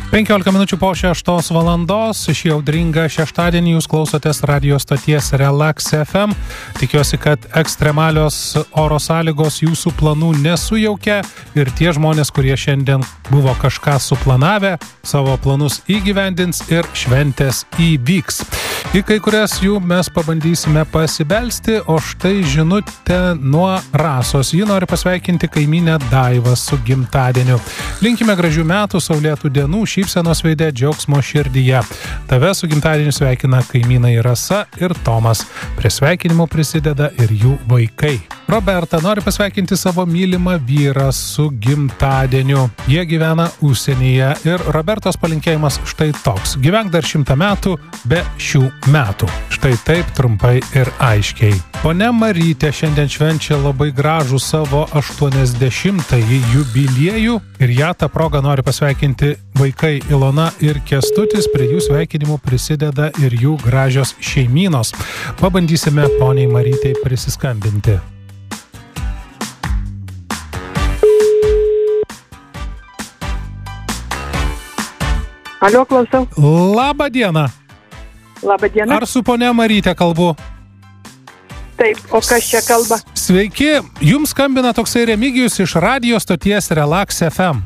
15 minučių po 6 valandos. Šį audringą šeštadienį jūs klausotės radio stoties Relax FM. Tikiuosi, kad ekstremalios oro sąlygos jūsų planų nesujaukia ir tie žmonės, kurie šiandien buvo kažką suplanavę, savo planus įgyvendins ir šventės įvyks. Į kai kurias jų mes pabandysime pasibelsti, o štai žinutė nuo Rasos. Ji nori pasveikinti kaimynę Daivą su gimtadieniu. Linkime gražių metų, saulėtų dienų, šypsenos veide, džiaugsmo širdyje. Tave su gimtadieniu sveikina kaimynai Rasa ir Tomas. Prie sveikinimų prisideda ir jų vaikai. Roberta nori pasveikinti savo mylimą vyrą su gimtadieniu. Jie gyvena užsienyje ir Robertos palinkėjimas štai toks. Gyvenk dar 100 metų be šių metų. Štai taip trumpai ir aiškiai. Ponia Marytė šiandien švenčia labai gražų savo 80-ąjį jubiliejų ir ją tą progą nori pasveikinti vaikai Ilona ir Kęstutis. Prie jų sveikinimų prisideda ir jų gražios šeimynos. Pabandysime poniai Marytei prisiskambinti. Alio, klausau. Labą dieną. Labą dieną. Ar su ponia Marytė kalbu? Taip, o kas čia kalba? Sveiki, jums skambina toksai Remigijus iš radio stoties Relax FM.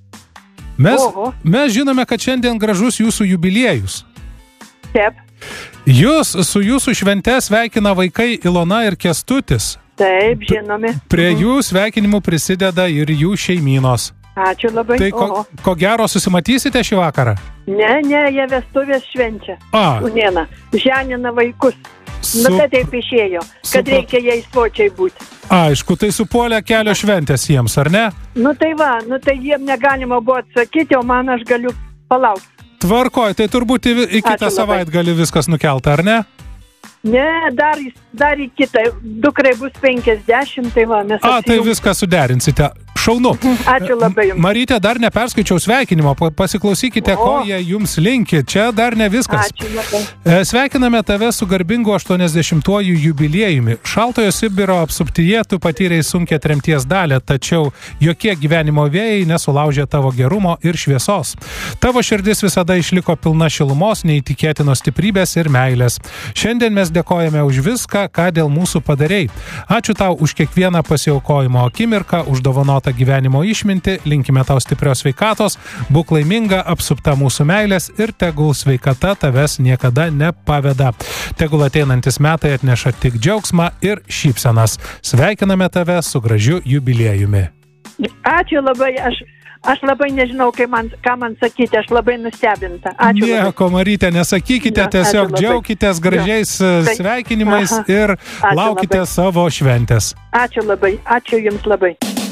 Mes žinome, kad šiandien gražus jūsų jubiliejus. Taip. Jūs su jūsų švente sveikina vaikai Ilona ir Kęstutis. Taip, žinome. Prie jų sveikinimų prisideda ir jų šeimynos. Ačiū labai. Tai ko gero susimatysite šį vakarą? Ne, jie vestuvės švenčia. Unėna, ženina vaikus. Tai taip išėjo, kad reikia jai svočiai būti. Aišku, tai supuolė kelio šventės jiems, ar ne? Tai jiem negalima buvo atsakyti, o man aš galiu palaukti. Tvarkoj, tai turbūt į kitą savaitgalį viskas nukelta, ar ne? Ne, dar į kitą. Dukrai bus 50, tai va, mes apsijungti. Tai viską suderinsite. Šaunu. Ačiū labai jums. Marytė, dar neperskaičiau sveikinimo. Pasiklausykite, ko jie jums linki. Čia dar ne viskas. Ačiū labai. Sveikiname tave su garbingu 80-uoju jubiliejumi. Šaltojo Sibiro apsuptyje tu patyrei sunkią tremties dalį, tačiau jokie gyvenimo vėjai nesulaužė tavo gerumo ir šviesos. Tavo širdis visada išliko pilna šilumos, neįtikėtinos stiprybės ir meilės. Šiandien mes dėkojame už viską, ką dėl mūsų padarei. Ačiū tau už kiekvieną pasiaukojimo akimirką, už dovanotą gyvenimo išmintį, linkime tau stiprios sveikatos, būk laiminga, apsupta mūsų meilės ir tegul sveikata tavęs niekada nepaveda. Tegul ateinantis metai atneša tik džiaugsmą ir šypsenas. Sveikiname tave su gražiu jubiliejumi. Ačiū labai, aš labai nežinau, ką man sakyti, aš labai nustebinta. Ačiū labai. Nieko, Marytė, nesakykite, tiesiog džiaukitės gražiais sveikinimais ir laukite savo šventės. Ačiū labai, ačiū jums labai.